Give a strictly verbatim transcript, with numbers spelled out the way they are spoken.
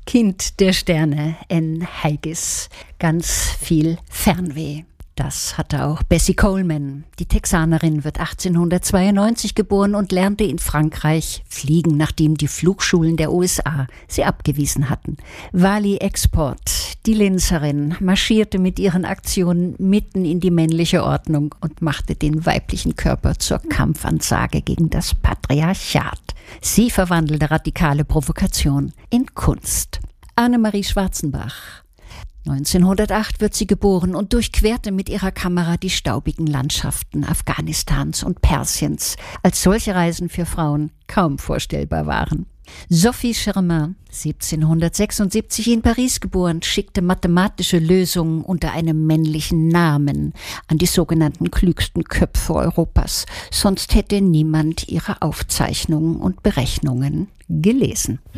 Kind der Sterne, Anne Haggis. Ganz viel Fernweh. Das hatte auch Bessie Coleman. Die Texanerin wird achtzehnhundertzweiundneunzig geboren und lernte in Frankreich fliegen, nachdem die Flugschulen der U S A sie abgewiesen hatten. Wally Export, die Linzerin, marschierte mit ihren Aktionen mitten in die männliche Ordnung und machte den weiblichen Körper zur Kampfansage gegen das Patriarchat. Sie verwandelte radikale Provokation in Kunst. Annemarie Schwarzenbach. neunzehnhundertacht wird sie geboren und durchquerte mit ihrer Kamera die staubigen Landschaften Afghanistans und Persiens, als solche Reisen für Frauen kaum vorstellbar waren. Sophie Germain, siebzehnhundertsechsundsiebzig in Paris geboren, schickte mathematische Lösungen unter einem männlichen Namen an die sogenannten klügsten Köpfe Europas. Sonst hätte niemand ihre Aufzeichnungen und Berechnungen gelesen.